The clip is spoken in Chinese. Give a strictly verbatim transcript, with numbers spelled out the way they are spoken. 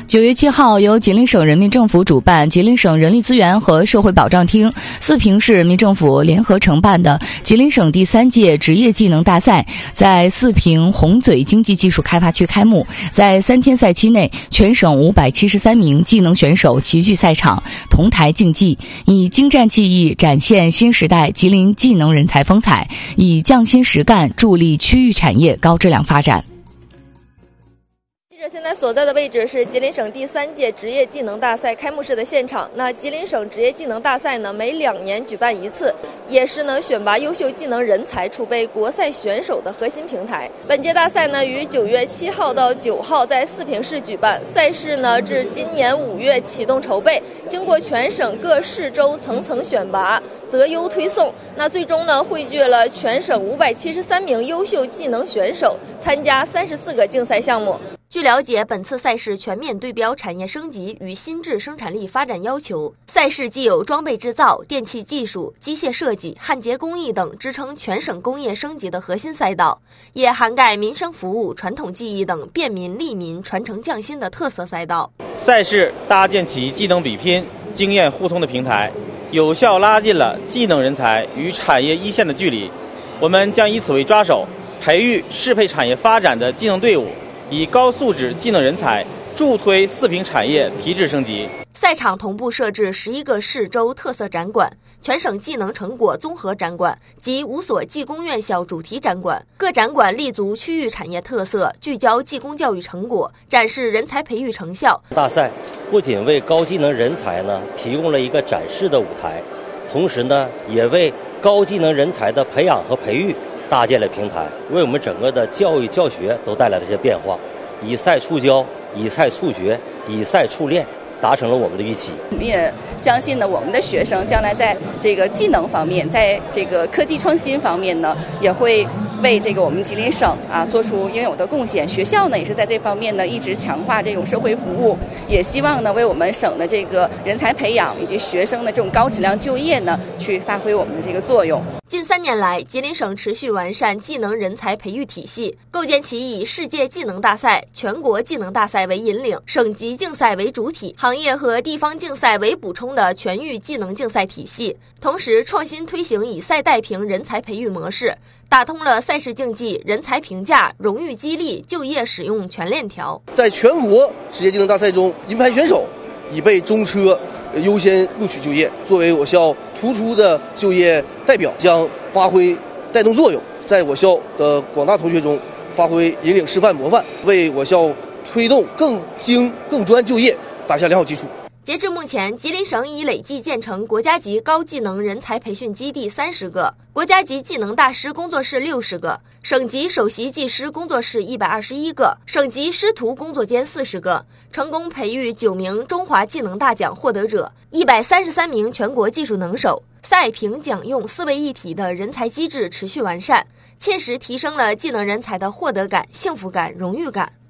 九月七号，由吉林省人民政府主办，吉林省人力资源和社会保障厅、四平市人民政府联合承办的吉林省第三届职业技能大赛在四平红嘴经济技术开发区开幕。在三天赛期内，全省五百七十三名技能选手齐聚赛场，同台竞技，以精湛技艺展现新时代吉林技能人才风采，以匠心实干助力区域产业高质量发展。 记者现在所在的位置是吉林省第三届职业技能大赛开幕式的现场。那吉林省职业技能大赛呢，每两年举办一次，也是呢选拔优秀技能人才、储备国赛选手的核心平台。本届大赛呢，于九月七号到九号在四平市举办，赛事呢至今年五月启动筹备，经过全省各市州层层选拔、择优推送，那最终呢汇聚了全省五百七十三名优秀技能选手，参加三十四个竞赛项目。据了解，本次赛事全面对标产业升级与新质生产力发展要求，赛事既有装备制造、电气技术、机械设计、焊接工艺等支撑全省工业升级的核心赛道，也涵盖民生服务、传统技艺等便民利民、传承匠心的特色赛道。 赛事搭建起技能比拼、经验互通的平台，有效拉近了技能人才与产业一线的距离。我们将以此为抓手，培育适配产业发展的技能队伍，以高素质技能人才助推四平产业提质升级。 赛场同步设置十一个市州特色展馆、全省技能成果综合展馆及五所技工院校主题展馆。各展馆立足区域产业特色，聚焦技工教育成果，展示人才培育成效。 大赛不仅为高技能人才呢提供了一个展示的舞台，同时呢也为高技能人才的培养和培育搭建了平台，为我们整个的教育教学都带来了一些变化，以赛促教，以赛促学，以赛促练，达成了我们的预期。 我们也相信呢，我们的学生将来在这个技能方面，在这个科技创新方面呢，也会为这个我们吉林省啊做出应有的贡献。学校呢也是在这方面呢一直强化这种社会服务，也希望呢为我们省的这个人才培养以及学生的这种高质量就业呢去发挥我们的这个作用。 近三年来，吉林省持续完善技能人才培育体系，构建起以世界技能大赛、全国技能大赛为引领，省级竞赛为主体，行业和地方竞赛为补充的全域技能竞赛体系。同时，创新推行以赛代评人才培育模式，打通了赛事竞技、人才评价、荣誉激励、就业使用全链条。 在全国职业技能大赛中，银牌选手已被中车优先录取就业，作为我校突出的就业代表，将发挥带动作用，在我校的广大同学中发挥引领示范模范，为我校推动更精更专就业打下良好基础。 截至目前，吉林省已累计建成国家级高技能人才培训基地三十个，国家级技能大师工作室六十个，省级首席技师工作室一百二十一个，省级师徒工作间四十个，成功培育九名中华技能大奖获得者，一百三十三名全国技术能手。赛评奖用四位一体的人才机制持续完善，切实提升了技能人才的获得感、幸福感、荣誉感。